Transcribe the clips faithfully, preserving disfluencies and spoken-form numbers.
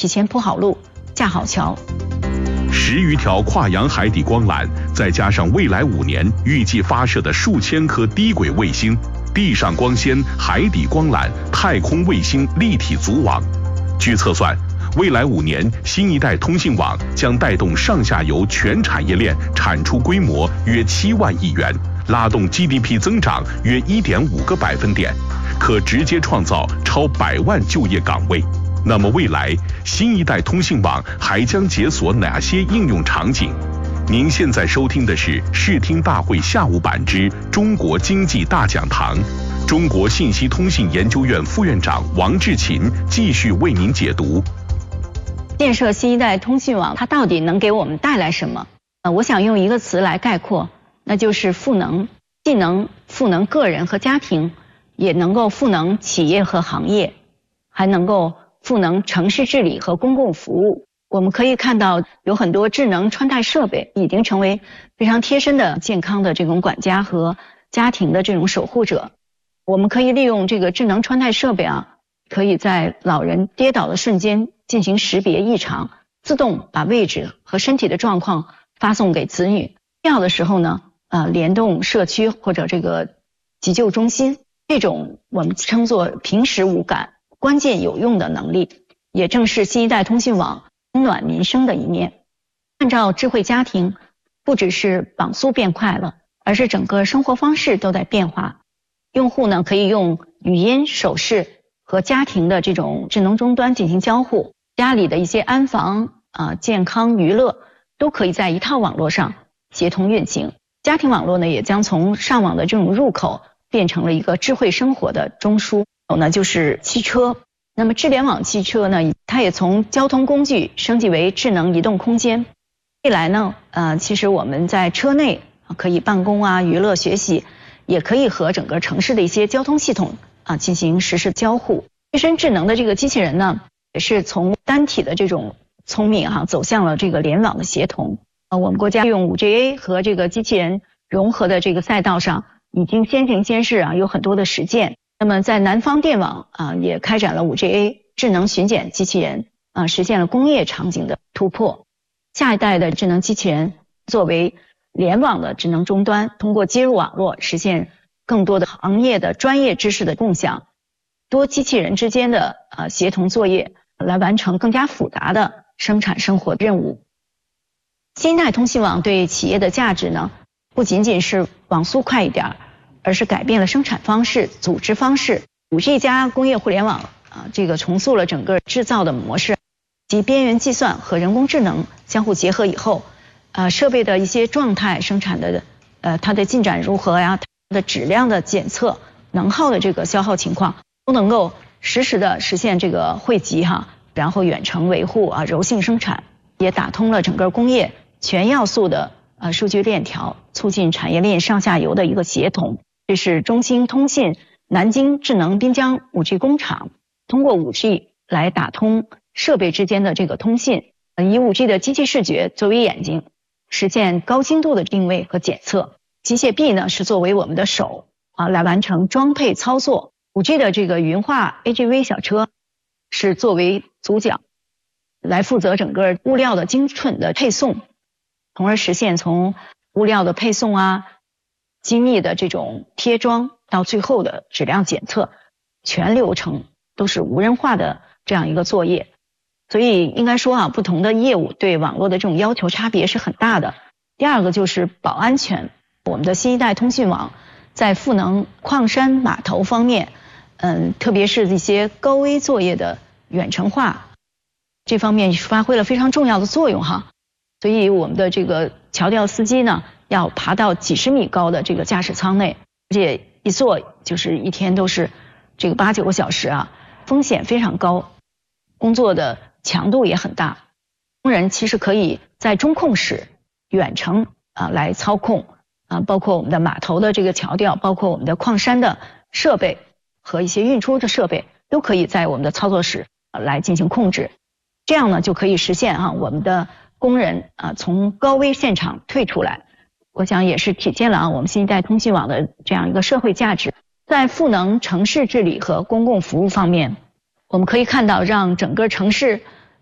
提前铺好路，架好桥。 十余条跨洋海底光缆，再加上未来五年预计发射的数千颗低轨卫星、地上光纤、海底光缆、太空卫星立体组网。据测算，未来五年新一代通信网将带动上下游全产业链产出规模约七万亿元，拉动 G D P 增长约 一点五个百分点，可直接创造超百万就业岗位。那么未来新一代通信网还将解锁哪些应用场景？您现在收听的是视听大会下午版之中国经济大讲堂，中国信息通信研究院副院长王志勤继续为您解读。 建设新一代通信网，它到底能给我们带来什么？呃，我想用一个词来概括，那就是赋能，既能赋能个人和家庭，也能够赋能企业和行业，还能够赋能城市治理和公共服务。我们可以看到，有很多智能穿戴设备已经成为非常贴身的健康的这种管家和家庭的这种守护者。我们可以利用这个智能穿戴设备啊，可以在老人跌倒的瞬间进行识别异常，自动把位置和身体的状况发送给子女。必要的时候呢，呃，联动社区或者这个急救中心，这种我们称作平时无感、关键有用的能力，也正是新一代通信网温暖民生的一面。按照智慧家庭，不只是网速变快了，而是整个生活方式都在变化。用户呢可以用语音、手势和家庭的这种智能终端进行交互，家里的一些安防、啊健康、娱乐都可以在一套网络上协同运行。家庭网络呢也将从上网的这种入口变成了一个智慧生活的中枢。有呢就是汽车，那么智联网汽车呢，它也从交通工具升级为智能移动空间。未来呢，呃，其实我们在车内可以办公啊、娱乐、学习，也可以和整个城市的一些交通系统啊进行实时交互。自身智能的这个机器人呢，也是从单体的这种聪明哈、啊，走向了这个联网的协同。呃，我们国家用 五 G A 和这个机器人融合的这个赛道上，已经先行先试啊，有很多的实践。那么在南方电网啊，也开展了 五 G A 智能巡检机器人啊，实现了工业场景的突破。下一代的智能机器人作为联网的智能终端，通过接入网络实现更多的行业的专业知识的共享，多机器人之间的呃协同作业，来完成更加复杂的生产生活任务。新一代通信网对企业的价值呢，不仅仅是网速快一点，而是改变了生产方式、组织方式。五 G 加工业互联网啊，这个重塑了整个制造的模式，及边缘计算和人工智能相互结合以后，呃，设备的一些状态、生产的呃它的进展如何呀，它的质量的检测、能耗的这个消耗情况，都能够实时的实现这个汇集哈，然后远程维护啊，柔性生产，也打通了整个工业全要素的呃数据链条，促进产业链上下游的一个协同。这是中兴通信南京智能滨江 五 G 工厂通过 五 G 来打通设备之间的这个通信，以 五 G 的机器视觉作为眼睛，实现高精度的定位和检测。机械臂呢是作为我们的手啊，来完成装配操作。五 G 的这个云化 A G V 小车是作为组脚，来负责整个物料的精准的配送，从而实现从物料的配送啊、精密的这种贴装到最后的质量检测，全流程都是无人化的这样一个作业。所以应该说啊，不同的业务对网络的这种要求差别是很大的。第二个就是保安全，我们的新一代通信网在赋能矿山码头方面，嗯，特别是一些高危作业的远程化，这方面发挥了非常重要的作用哈。所以我们的这个桥吊司机呢，要爬到几十米高的这个驾驶舱内，而且一坐就是一天都是这个八九个小时啊，风险非常高，工作的强度也很大。工人其实可以在中控室远程啊来操控啊，包括我们的码头的这个桥吊，包括我们的矿山的设备和一些运输的设备，都可以在我们的操作室来进行控制。这样呢，就可以实现啊我们的工人啊从高危现场退出来。我想也是体现了啊我们新一代通信网的这样一个社会价值。在赋能城市治理和公共服务方面，我们可以看到让整个城市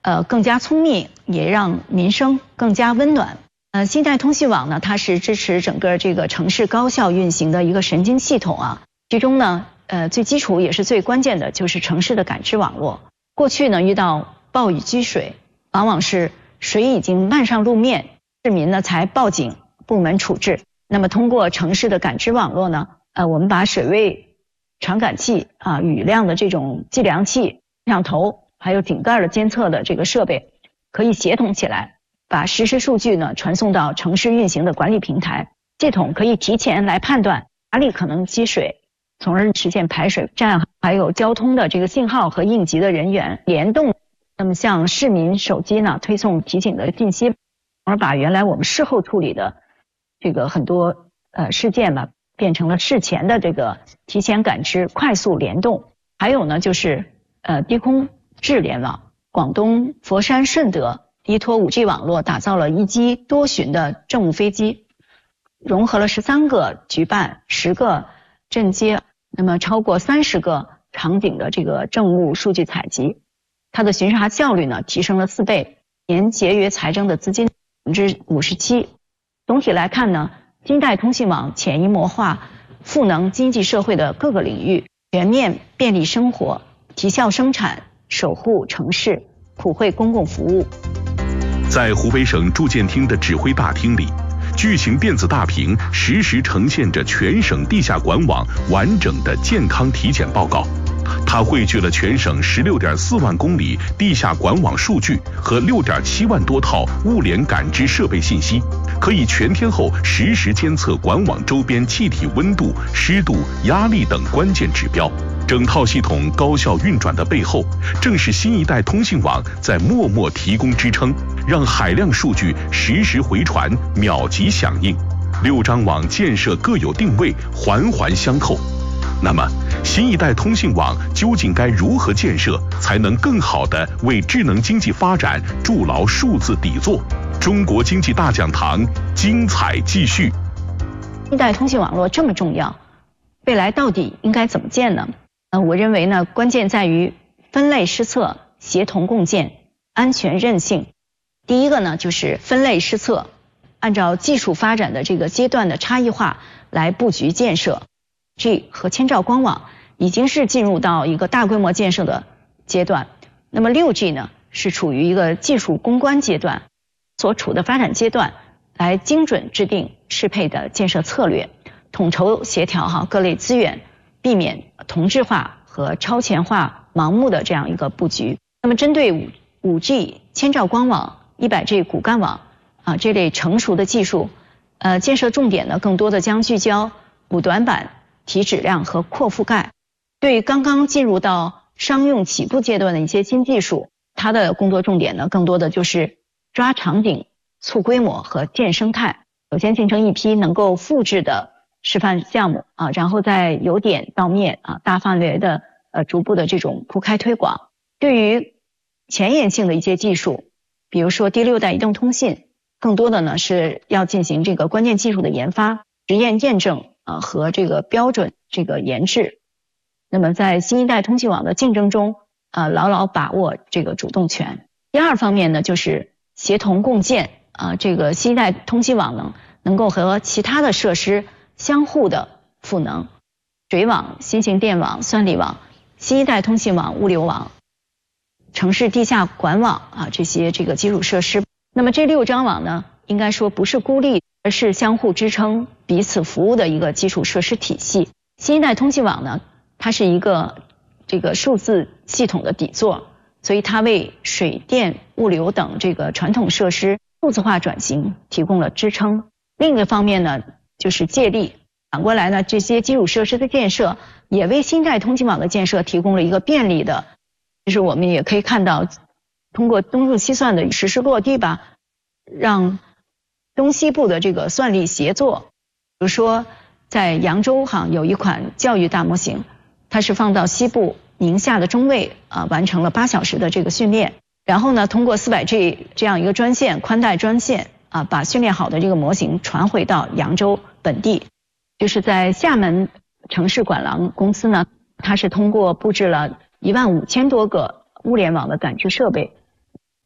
呃更加聪明，也让民生更加温暖。呃，新一代通信网呢，它是支持整个这个城市高效运行的一个神经系统啊。其中呢，呃，最基础也是最关键的就是城市的感知网络。过去呢，遇到暴雨积水，往往是水已经漫上路面，市民呢才报警，部门处置。那么通过城市的感知网络呢，呃，我们把水位传感器啊、雨量的这种计量器、摄像头，还有井盖的监测的这个设备，可以协同起来，把实时数据呢传送到城市运行的管理平台，系统可以提前来判断哪里可能积水，从而实现排水站还有交通的这个信号和应急的人员联动，那么向市民手机呢推送提醒的信息，而把原来我们事后处理的这个很多呃事件吧，变成了事前的这个提前感知、快速联动。还有呢，就是呃低空智联网，广东佛山顺德依托 五 G 网络打造了一机多巡的政务飞机，融合了十三个局办、十个镇街，那么超过三十个场景的这个政务数据采集，它的巡查效率呢提升了四倍，年节约财政的资金百分之五十七。总体来看呢，新一代通信网潜移默化赋能经济社会的各个领域，全面便利生活，提效生产，守护城市，普惠公共服务。 在湖北省住建厅的指挥大厅里，巨型电子大屏实时呈现着全省地下管网完整的健康体检报告。它汇聚了全省十六点四万公里地下管网数据和六点七万多套物联感知设备信息，可以全天候实时监测管网周边气体温度、湿度、压力等关键指标。整套系统高效运转的背后，正是新一代通信网在默默提供支撑，让海量数据实时回传、秒级响应。六张网建设各有定位，环环相扣。那么，新一代通信网究竟该如何建设，才能更好地为智能经济发展筑牢数字底座？中国经济大讲堂精彩继续。 新一代通信网络这么重要，未来到底应该怎么建呢？呃，我认为呢，关键在于分类施策、协同共建、安全韧性。第一个呢，就是分类施策，按照技术发展的这个阶段的差异化来布局建设。G 和千兆光网已经是进入到一个大规模建设的阶段，那么 六 G 呢是处于一个技术攻关阶段，所处的发展阶段，来精准制定适配的建设策略，统筹协调哈各类资源，避免同质化和超前化盲目的这样一个布局。那么针对 五 G、千兆光网、一百 G 骨干网啊这类成熟的技术，呃建设重点呢更多的将聚焦补短板、提质量和扩覆盖。对于刚刚进入到商用起步阶段的一些新技术，它的工作重点呢更多的就是抓场景、促规模和建生态。首先形成一批能够复制的示范项目啊，然后再由点到面啊，大范围的呃逐步的这种铺开推广。对于前沿性的一些技术，比如说第六代移动通信，更多的呢是要进行这个关键技术的研发、实验验证啊和这个标准这个研制。那么在新一代通信网的竞争中啊，牢牢把握这个主动权。第二方面呢，就是协同共建啊，这个新一代通信网呢能够和其他的设施相互的赋能，水网、新型电网、算力网、新一代通信网、物流网、城市地下管网啊，这些这个基础设施。那么这六张网呢，应该说不是孤立，而是相互支撑、彼此服务的一个基础设施体系。新一代通信网呢，它是一个这个数字系统的底座，所以它为水电、物流等这个传统设施数字化转型提供了支撑。另一个方面呢，就是借力，反过来呢，这些基础设施的建设也为新一代通信网的建设提供了一个便利的，就是我们也可以看到，通过东数西算的实施落地吧，让东西部的这个算力协作。比如说在扬州哈有一款教育大模型，它是放到西部宁夏的中卫啊，完成了八小时的这个训练，然后呢，通过 四百 G 这样一个专线宽带专线啊，把训练好的这个模型传回到扬州本地。就是在厦门城市管廊公司呢，它是通过布置了一万五千多个物联网的感知设备，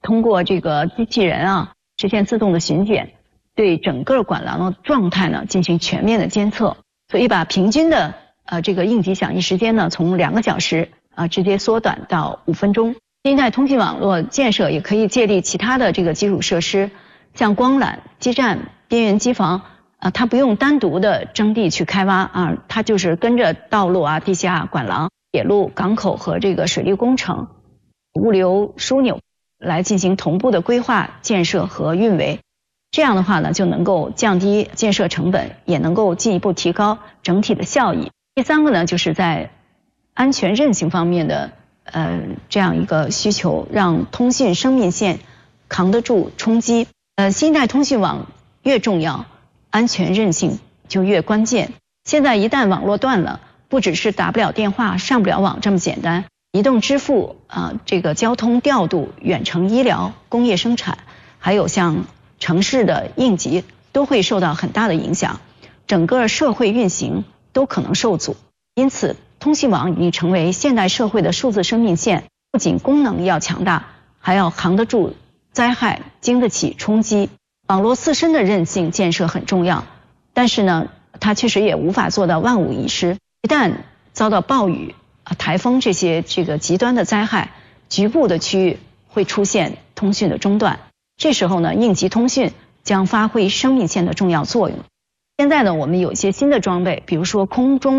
通过这个机器人啊实现自动的巡检，对整个管廊的状态呢进行全面的监测，所以把平均的呃这个应急响应时间呢从两个小时啊直接缩短到五分钟。新一代通信网络建设也可以借力其他的这个基础设施，像光缆、基站、边缘机房啊，它不用单独的征地去开挖啊，它就是跟着道路啊、地下管廊、铁路、港口和这个水利工程、物流枢纽来进行同步的规划、建设和运维。这样的话呢，就能够降低建设成本，也能够进一步提高整体的效益。第三个呢，就是在安全韧性方面的呃这样一个需求，让通信生命线扛得住冲击。呃，新一代通信网越重要，安全韧性就越关键。现在一旦网络断了，不只是打不了电话、上不了网这么简单，移动支付啊、呃，这个交通调度、远程医疗、工业生产，还有像城市的应急都会受到很大的影响，整个社会运行都可能受阻。因此，通信网已经成为现代社会的数字生命线，不仅功能要强大，还要扛得住灾害，经得起冲击。网络自身的韧性建设很重要，但是呢，它确实也无法做到万无一失。一旦遭到暴雨、啊台风这些这个极端的灾害，局部的区域会出现通讯的中断。这时候呢，应急通讯将发挥生命线的重要作用。现在呢，我们有一些新的装备，比如说空中